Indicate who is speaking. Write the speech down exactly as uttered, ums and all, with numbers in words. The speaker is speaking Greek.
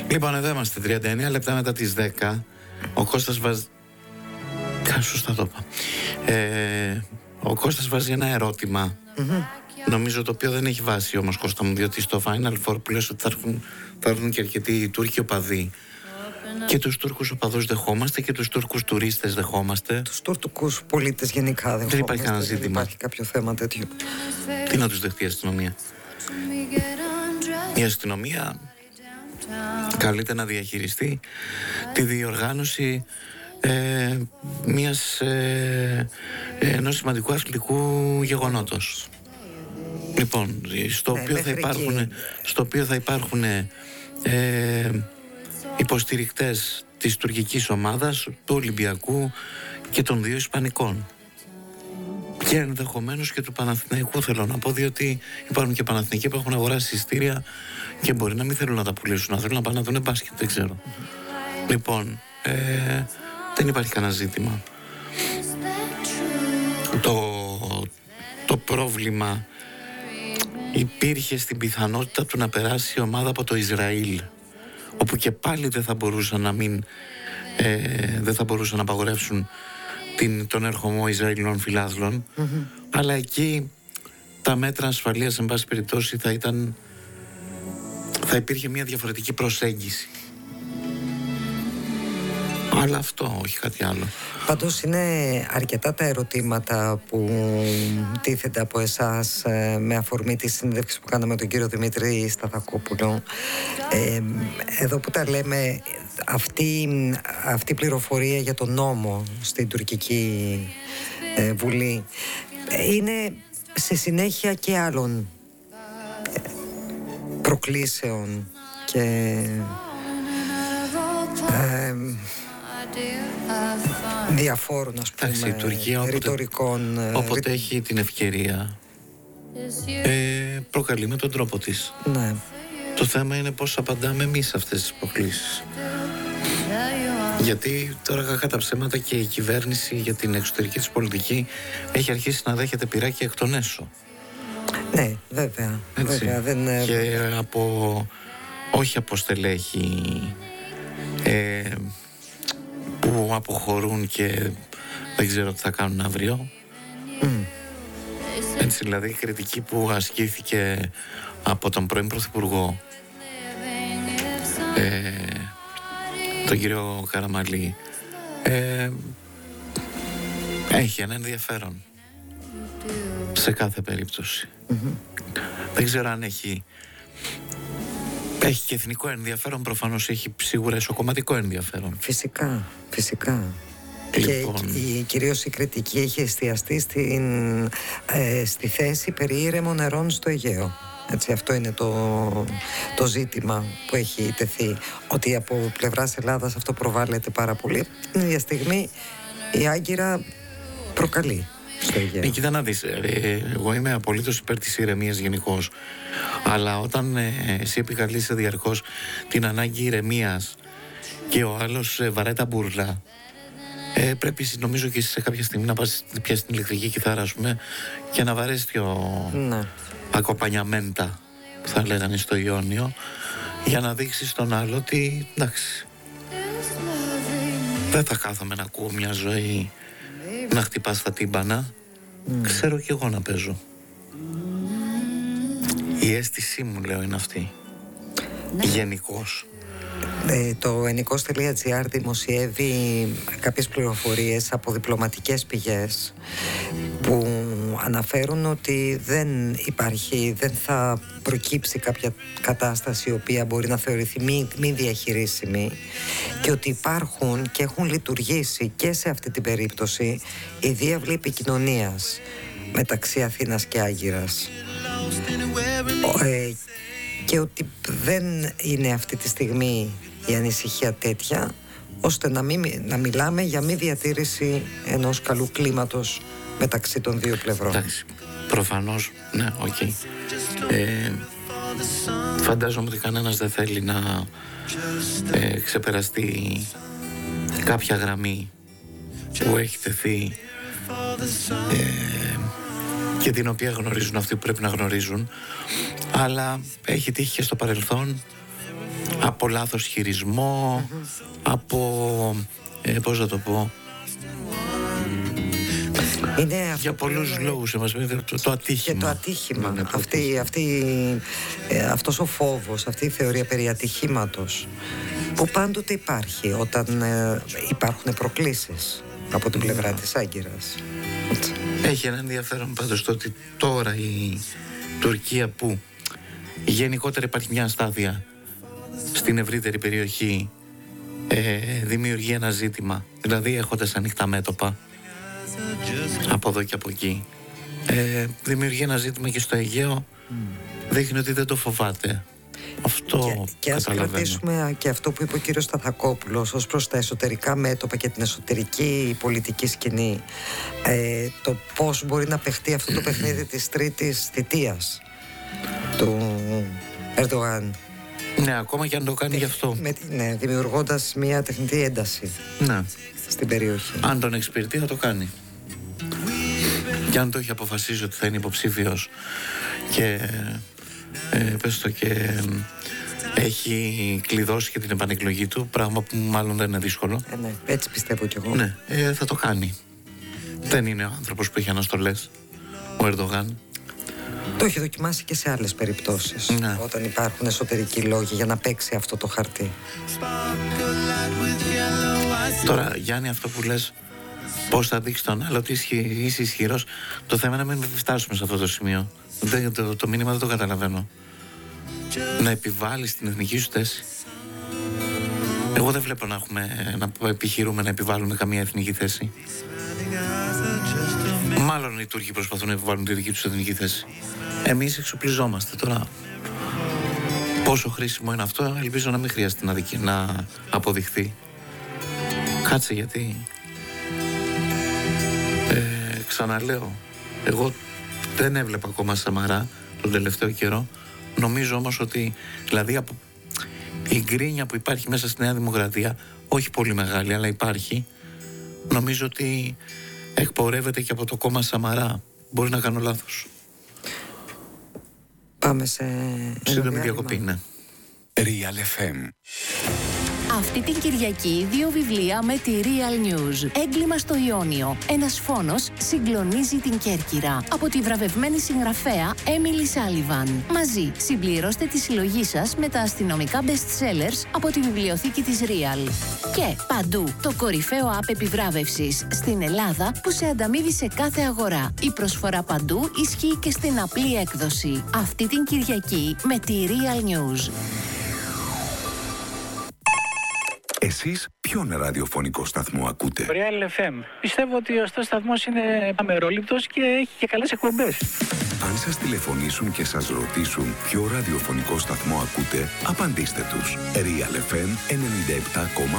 Speaker 1: Λοιπόν, εδώ είμαστε τριάντα εννέα λεπτά μετά τις δέκα. Ο Κώστας βάζει... Κα, σωστά το είπα. Ε, ο Κώστας βάζει ένα ερώτημα. Mm-hmm. Νομίζω το οποίο δεν έχει βάση όμως, Κώστα μου, διότι στο Final Four που λες ότι θα έρθουν, θα έρθουν και αρκετοί Τούρκοι οπαδοί. Και τους Τούρκους οπαδούς δεχόμαστε και τους Τούρκους τουρίστες δεχόμαστε.
Speaker 2: Τους Τούρκους πολίτες γενικά δεχόμαστε.
Speaker 1: Δεν υπάρχει κανένα ζήτημα.
Speaker 2: Δεν υπάρχει κάποιο θέμα τέτοιο.
Speaker 1: Τι να τους δεχτεί η αστυνομία? Η αστυνομία καλείται να διαχειριστεί τη διοργάνωση ε, μιας, ε, ενός σημαντικού αθλητικού γεγονότος. Λοιπόν, στο, ναι, οποίο, θα υπάρχουν, στο οποίο θα υπάρχουν ε, υποστηρικτές της τουρκικής ομάδας, του Ολυμπιακού και των δύο Ισπανικών. Και ενδεχομένως και του Παναθηναϊκού, θέλω να πω, διότι υπάρχουν και Παναθηναϊκοί που έχουν αγοράσει εισιτήρια και μπορεί να μην θέλουν να τα πουλήσουν, να θέλουν να πάνε να δουν μπάσκετ, δεν ξέρω. Mm-hmm. Λοιπόν, ε, δεν υπάρχει κανένα ζήτημα. Το, το πρόβλημα υπήρχε στην πιθανότητα του να περάσει η ομάδα από το Ισραήλ, όπου και πάλι δεν θα μπορούσαν να μην ε, δεν θα μπορούσαν να απαγορεύσουν την, τον ερχομό Ισραηλινών φιλάθλων, mm-hmm. αλλά εκεί τα μέτρα ασφαλείας εν πάση περιπτώσει θα ήταν, θα υπήρχε μια διαφορετική προσέγγιση. Αλλά αυτό, όχι κάτι άλλο.
Speaker 2: Πάντως είναι αρκετά τα ερωτήματα που τίθενται από εσάς με αφορμή τη συνέντευξη που κάναμε με τον κύριο Δημήτρη Σταθακόπουλο. Ε, εδώ που τα λέμε, αυτή, αυτή η πληροφορία για τον νόμο στην τουρκική ε, Βουλή είναι σε συνέχεια και άλλων προκλήσεων και ε, διαφόρων, ας πούμε,
Speaker 1: εντάξει, η Τουρκία, όποτε, ρητορικών όποτε ρη... έχει την ευκαιρία ε, προκαλεί με τον τρόπο της.
Speaker 2: Ναι.
Speaker 1: Το θέμα είναι πώς απαντάμε εμείς σε αυτές τις προκλήσεις. Γιατί τώρα, κακά τα ψέματα, και η κυβέρνηση για την εξωτερική της πολιτική έχει αρχίσει να δέχεται πυράκια εκ των έσω.
Speaker 2: Ναι, βέβαια, βέβαια δεν...
Speaker 1: Και από, όχι από στελέχη ε, που αποχωρούν και δεν ξέρω τι θα κάνουν αύριο. Mm. Έτσι, δηλαδή, η κριτική που ασκήθηκε από τον πρώην Πρωθυπουργό, ε, τον κύριο Καραμαλή, ε, έχει ένα ενδιαφέρον σε κάθε περίπτωση. Mm-hmm. Δεν ξέρω αν έχει έχει και εθνικό ενδιαφέρον, προφανώς έχει σίγουρα ισοκομματικό ενδιαφέρον.
Speaker 2: Φυσικά, φυσικά. Λοιπόν. Και η, κυρίως η κριτική έχει εστιαστεί στην, ε, στη θέση περί ήρεμων νερών στο Αιγαίο. Έτσι, αυτό είναι το, το ζήτημα που έχει τεθεί. Ότι από πλευράς Ελλάδας αυτό προβάλλεται πάρα πολύ. Την ίδια στιγμή η Άγκυρα προκαλεί στο Αιγαίο.
Speaker 1: Ε, κοίτα να δεις, ε, εγώ είμαι απολύτως υπέρ της ηρεμίας γενικώς. Αλλά όταν ε, εσύ επικαλείσαι διαρκώς την ανάγκη ηρεμίας και ο άλλος ε, βαράει τα μπουρλά, ε, πρέπει, νομίζω, και σε κάποια στιγμή να πας πια στην ηλεκτρική κιθάρα, ας πούμε, και να βαρέσει πιο ναι. ακοπανιαμέντα, που θα λέγανε στο Ιόνιο, για να δείξεις στον άλλο ότι εντάξει, δεν θα κάθομαι να ακούω μια ζωή να χτυπάς τα τύμπανα. Mm. Ξέρω κι εγώ να παίζω. Η αίσθησή μου, λέω, είναι αυτή. Ναι. Γενικώς.
Speaker 2: Ε, το ενικός τελεία τζι άρ δημοσιεύει κάποιες πληροφορίες από διπλωματικές πηγές που αναφέρουν ότι δεν υπάρχει, δεν θα προκύψει κάποια κατάσταση η οποία μπορεί να θεωρηθεί μη, μη διαχειρίσιμη, και ότι υπάρχουν και έχουν λειτουργήσει και σε αυτή την περίπτωση οι διάβλοι επικοινωνίας μεταξύ Αθήνας και Άγκυρας. Ε, και ότι δεν είναι αυτή τη στιγμή η ανησυχία τέτοια ώστε να, μην, να μιλάμε για μη διατήρηση ενός καλού κλίματος μεταξύ των δύο πλευρών.
Speaker 1: Εντάξει, προφανώς, ναι, οκ. Okay. Ε, φαντάζομαι ότι κανένας δεν θέλει να ε, ξεπεραστεί κάποια γραμμή που έχει τεθεί ε, και την οποία γνωρίζουν αυτοί που πρέπει να γνωρίζουν, αλλά έχει τύχει και στο παρελθόν από λάθος χειρισμό, mm-hmm. από ε, πώς θα το πω,
Speaker 2: είναι
Speaker 1: για πολλούς είναι... λόγους εμάς, το, το ατύχημα.
Speaker 2: Και το ατύχημα, ναι, αυτή, αυτή, ε, αυτός ο φόβος, αυτή η θεωρία περί ατυχήματος που πάντοτε υπάρχει όταν ε, υπάρχουν προκλήσεις από την πλευρά της Άγκυρας.
Speaker 1: Έχει ένα ενδιαφέρον πάντως το ότι τώρα η Τουρκία, που γενικότερα υπάρχει μια αστάθεια στην ευρύτερη περιοχή, ε, δημιουργεί ένα ζήτημα, δηλαδή έχοντας ανοιχτά μέτωπα από εδώ και από εκεί, ε, δημιουργεί ένα ζήτημα και στο Αιγαίο, mm. δείχνει ότι δεν το φοβάται. Αυτό
Speaker 2: και, και ας κρατήσουμε και αυτό που είπε ο κύριος Σταθακόπουλος ως προς τα εσωτερικά μέτωπα και την εσωτερική πολιτική σκηνή, ε, το πώς μπορεί να παιχτεί αυτό το παιχνίδι της τρίτης θητείας του Ερντογάν.
Speaker 1: Ναι, ακόμα και αν το κάνει ε, γι' αυτό.
Speaker 2: Με, ναι, δημιουργώντας μια τεχνητή ένταση, ναι, στην περιοχή.
Speaker 1: Αν τον εξυπηρετεί θα το κάνει. Και αν το έχει αποφασίσει ότι θα είναι υποψήφιος και ε, πες το και ε, έχει κλειδώσει και την επανεκλογή του, πράγμα που μάλλον δεν είναι δύσκολο.
Speaker 2: Ε, ναι, έτσι πιστεύω κι εγώ.
Speaker 1: Ναι, ε, θα το κάνει. Δεν είναι ο άνθρωπος που έχει αναστολές ο Ερντογάν.
Speaker 2: Το έχει δοκιμάσει και σε άλλες περιπτώσεις, ναι, όταν υπάρχουν εσωτερικοί λόγοι για να παίξει αυτό το χαρτί.
Speaker 1: Τώρα, Γιάννη, αυτό που λες, πώς θα δείξει τον άλλο ότι είσαι ισχυρός, το θέμα είναι να μην φτάσουμε σε αυτό το σημείο. Το, το, το μήνυμα δεν το καταλαβαίνω. Να επιβάλλεις την εθνική σου θέση. Εγώ δεν βλέπω να, έχουμε, να επιχειρούμε να επιβάλλουμε καμία εθνική θέση. Μάλλον οι Τούρκοι προσπαθούν να επιβάλλουν τη δική τους εθνική θέση. Εμείς εξοπλιζόμαστε τώρα. Πόσο χρήσιμο είναι αυτό, ελπίζω να μην χρειάζεται να, δικη, να αποδειχθεί. Κάτσε, γιατί ε, ξαναλέω, εγώ δεν έβλεπα ακόμα Σαμαρά τον τελευταίο καιρό. Νομίζω όμως ότι, δηλαδή, από η γκρίνια που υπάρχει μέσα στη Νέα Δημοκρατία, όχι πολύ μεγάλη, αλλά υπάρχει, νομίζω ότι εκπορεύεται και από το κόμμα Σαμαρά. Μπορεί να κάνω λάθος.
Speaker 2: Πάμε σε
Speaker 1: σύντομη διακοπή, ναι.
Speaker 3: Real εφ εμ.
Speaker 4: Αυτή την Κυριακή δύο βιβλία με τη Real News. Έγκλημα στο Ιόνιο. Ένας φόνος συγκλονίζει την Κέρκυρα. Από τη βραβευμένη συγγραφέα Έμιλι Σάλιβαν. Μαζί συμπληρώστε τη συλλογή σας με τα αστυνομικά best sellers από τη βιβλιοθήκη της Real. Και παντού το κορυφαίο app επιβράβευσης στην Ελλάδα που σε ανταμείβει σε κάθε αγορά. Η προσφορά παντού ισχύει και στην απλή έκδοση. Αυτή την Κυριακή με τη Real News.
Speaker 3: Εσείς ποιον ραδιοφωνικό σταθμό ακούτε?
Speaker 5: Real εφ εμ. Πιστεύω ότι ο σταθμός είναι αμερόληπτος και έχει και καλές εκπομπές.
Speaker 3: Αν σας τηλεφωνήσουν και σας ρωτήσουν ποιο ραδιοφωνικό σταθμό ακούτε, απαντήστε τους. Real εφ εμ ενενήντα επτά κόμμα